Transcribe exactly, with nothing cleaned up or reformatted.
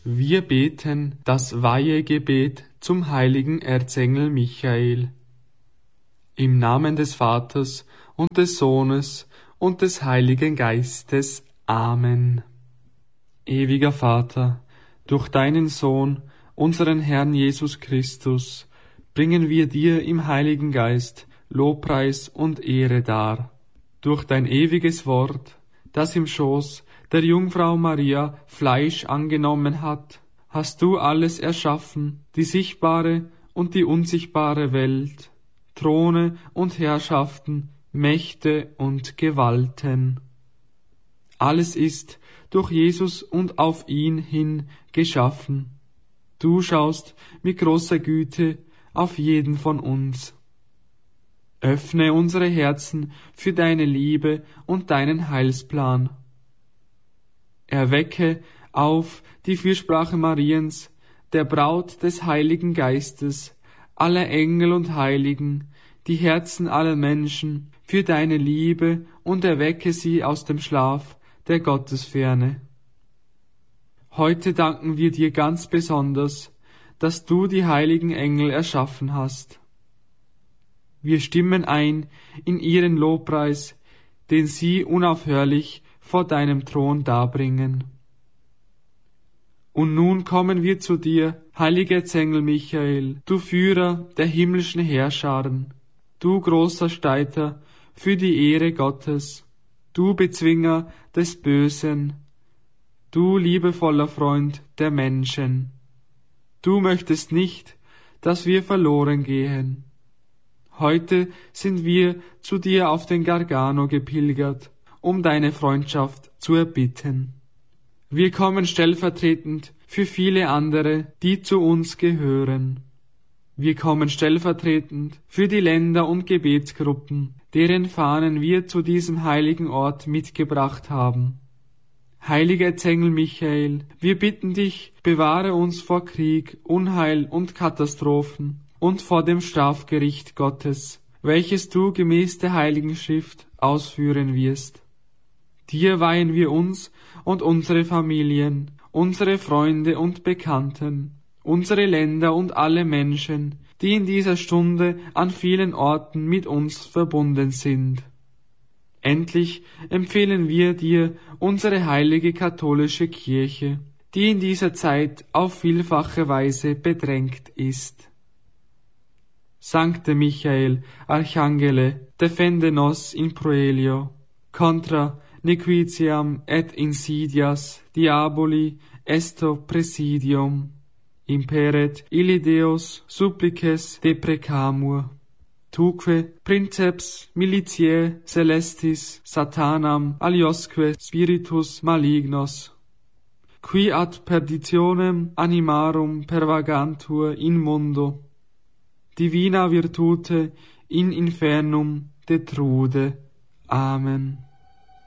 Wir beten das Weihegebet zum heiligen Erzengel Michael. Im Namen des Vaters und des Sohnes und des Heiligen Geistes. Amen. Ewiger Vater, durch deinen Sohn, unseren Herrn Jesus Christus, bringen wir dir im Heiligen Geist Lobpreis und Ehre dar. Durch dein ewiges Wort, das im Schoß der Jungfrau Maria Fleisch angenommen hat, hast du alles erschaffen, die sichtbare und die unsichtbare Welt, Throne und Herrschaften, Mächte und Gewalten. Alles ist durch Jesus und auf ihn hin geschaffen. Du schaust mit großer Güte auf jeden von uns. Öffne unsere Herzen für deine Liebe und deinen Heilsplan. Erwecke auf die Fürsprache Mariens, der Braut des Heiligen Geistes, aller Engel und Heiligen, die Herzen aller Menschen für deine Liebe und erwecke sie aus dem Schlaf der Gottesferne. Heute danken wir dir ganz besonders, dass du die heiligen Engel erschaffen hast. Wir stimmen ein in ihren Lobpreis, den sie unaufhörlich vor deinem Thron darbringen. Und nun kommen wir zu dir, heiliger Erzengel Michael, du Führer der himmlischen Heerscharen, du großer Streiter für die Ehre Gottes, du Bezwinger des Bösen, du liebevoller Freund der Menschen. Du möchtest nicht, dass wir verloren gehen. Heute sind wir zu dir auf den Gargano gepilgert, um deine Freundschaft zu erbitten. Wir kommen stellvertretend für viele andere, die zu uns gehören. Wir kommen stellvertretend für die Länder und Gebetsgruppen, deren Fahnen wir zu diesem heiligen Ort mitgebracht haben. Heiliger Erzengel Michael, wir bitten dich, bewahre uns vor Krieg, Unheil und Katastrophen und vor dem Strafgericht Gottes, welches du gemäß der Heiligen Schrift ausführen wirst. Dir weihen wir uns und unsere Familien, unsere Freunde und Bekannten, unsere Länder und alle Menschen, die in dieser Stunde an vielen Orten mit uns verbunden sind. Endlich empfehlen wir dir unsere heilige katholische Kirche, die in dieser Zeit auf vielfache Weise bedrängt ist. Sancte Michael, Archangele, defende nos in proelio, contra nequitiam et insidias diaboli esto presidium, imperet illi Deus supplices deprecamur. Tuque princeps militiae celestis satanam aliosque spiritus malignos, qui ad perditionem animarum pervagantur in mundo, divina virtute in infernum detrude. Amen.